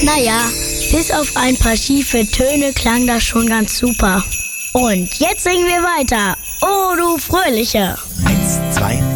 Naja, bis auf ein paar schiefe Töne klang das schon ganz super. Und jetzt singen wir weiter. Oh, du Fröhliche. 1, 2,